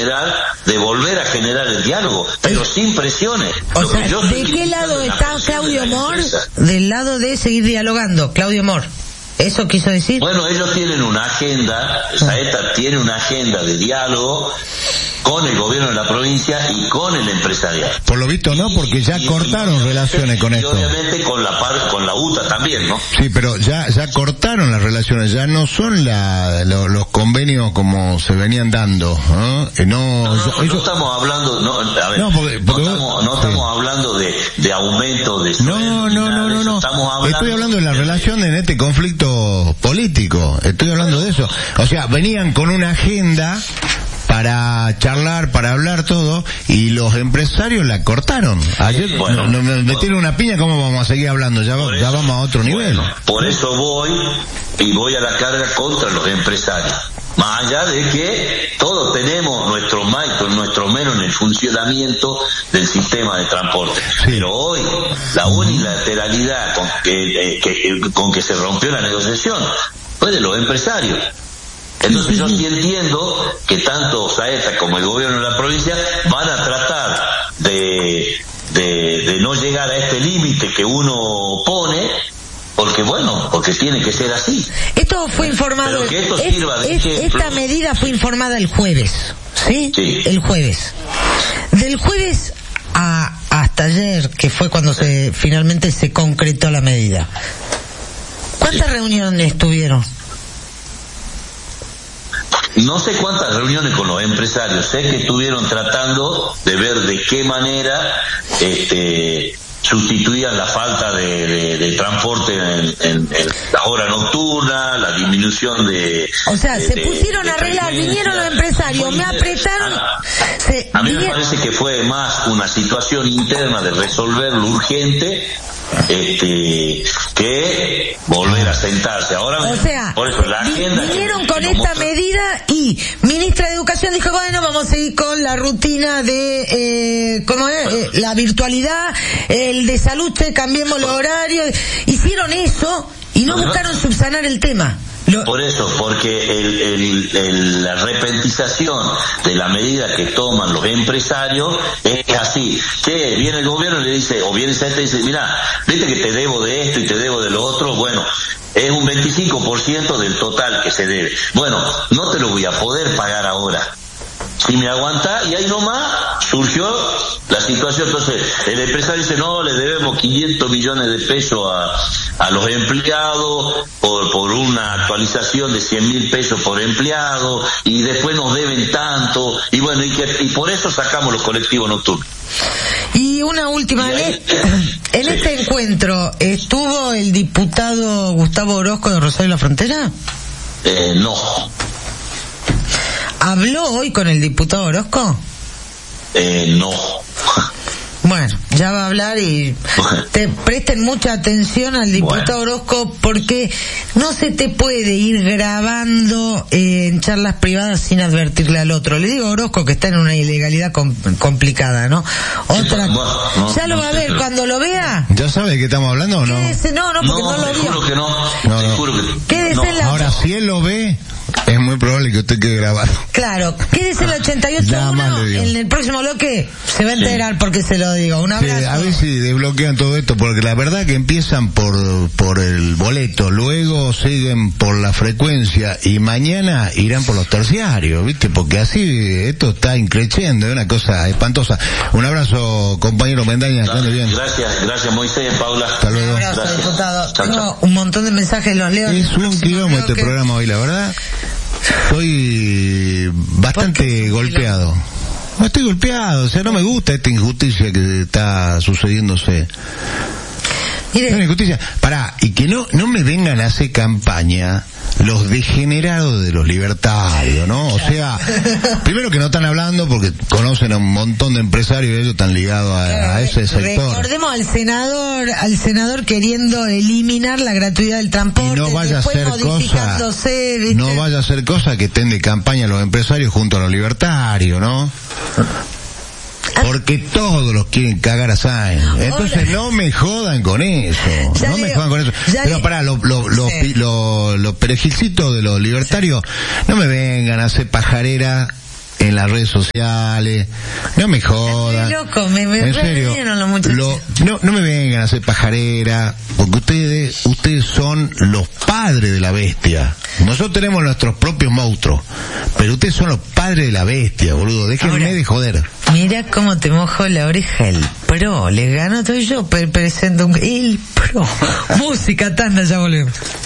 de volver a generar el diálogo, pero sin presiones. O sea, ¿de qué lado está Claudio Mor? Del lado de seguir dialogando, Claudio Mor. ¿Eso quiso decir? Bueno, ellos tienen una agenda, Saeta tiene una agenda de diálogo con el gobierno de la provincia y con el empresariado. Por lo visto no, porque ya cortaron relaciones con esto. Y obviamente con la UTA también, ¿no? Sí, pero ya cortaron las relaciones, ya no son los convenios como se venían dando, ¿no? No estamos hablando, no estamos hablando de aumento de no. Estoy hablando de la relación en este conflicto político, estoy hablando de eso. O sea, venían con una agenda para charlar, para hablar todo, y los empresarios la cortaron. Ayer nos metieron una piña, ¿cómo vamos a seguir hablando? Ya vamos a otro nivel. Por eso voy a la carga contra los empresarios. Más allá de que todos tenemos nuestro más y nuestro menos en el funcionamiento del sistema de transporte. Sí. Pero hoy, la unilateralidad con que se rompió la negociación fue de los empresarios. Entonces yo sí entiendo que tanto Saeta como el gobierno de la provincia van a tratar de no llegar a este límite que uno pone, porque tiene que ser así. Esto fue informado. Pero que esto sirva de ejemplo. Esta medida fue informada el jueves, ¿sí? Sí. El jueves. Del jueves hasta ayer, que fue cuando finalmente se concretó la medida. ¿Cuántas reuniones tuvieron? No sé cuántas reuniones con los empresarios, sé que estuvieron tratando de ver de qué manera sustituían la falta de transporte en la hora nocturna, la disminución de... O sea, se pusieron a arreglar, vinieron los empresarios, me apretaron... A mí me parece que fue más una situación interna de resolver lo urgente que volver a sentarse. Ahora, o sea, por eso la agenda vinieron con esta medida y ministra de Educación dijo, bueno, vamos a seguir con la rutina de la virtualidad, el de salud, cambiemos los horarios. Hicieron eso y no buscaron subsanar el tema. Por eso, porque la repentización de la medida que toman los empresarios es así, que viene el gobierno y le dice, o viene Saeta y dice, mira, viste que te debo de esto y te debo de lo otro, bueno, es un 25% del total que se debe. Bueno, no te lo voy a poder pagar ahora. Si me aguanta, y ahí nomás surgió la situación. Entonces el empresario dice, no, le debemos 500 millones de pesos a los empleados por una actualización de 100.000 pesos por empleado, y después nos deben tanto, y bueno, y por eso sacamos los colectivos nocturnos. Y una última vez, en este encuentro, ¿estuvo el diputado Gustavo Orozco de Rosario La Frontera? No. ¿Habló hoy con el diputado Orozco? No. Bueno, ya va a hablar y presten mucha atención al diputado Orozco, porque no se te puede ir grabando en charlas privadas sin advertirle al otro. Le digo a Orozco que está en una ilegalidad complicada, ¿no? Otra, ya lo va a ver cuando lo vea. ¿Ya sabe de qué estamos hablando o no? Quédese, no, porque no lo vio. Juro que no. Quédese en la... Ahora, si él lo ve, es muy probable que usted quede grabado. Claro, quédese en el 88.1, en el próximo bloque se va a enterar porque se lo digo. Un abrazo. A ver si desbloquean todo esto, porque la verdad que empiezan por el boleto, luego siguen por la frecuencia y mañana irán por los terciarios, ¿viste? Porque así esto está increciendo, es una cosa espantosa. Un abrazo, compañero Mendaña, que ande bien. Gracias Moisés, Paula. Hasta luego. Un abrazo, diputado. Tengo un montón de mensajes, los leo. Es un quilombo este programa hoy, la verdad. Estoy bastante golpeado. No estoy golpeado, o sea, no me gusta esta injusticia que está sucediéndose. Mire. Es una injusticia. Pará, y que no me vengan a hacer campaña los degenerados de los libertarios, ¿no? O sea, primero que no están hablando porque conocen a un montón de empresarios y ellos están ligados a ese sector. Recordemos al senador queriendo eliminar la gratuidad del transporte. Y no vaya a ser cosa que estén de campaña los empresarios junto a los libertarios, ¿no? Porque todos los quieren cagar a Sáenz. Entonces no me jodan con eso. Pero pará, los perejilcitos de los libertarios, no me vengan a hacer pajarera en las redes sociales. No me jodan. Loco, me en serio, no me vengan a hacer pajarera, porque ustedes son los padres de la bestia. Nosotros tenemos nuestros propios monstruos, pero ustedes son los padres de la bestia, boludo. Déjenme de joder. Mira cómo te mojo la oreja el pro. Les gano todo yo, presento el pro. Música, tanda, ya volvemos.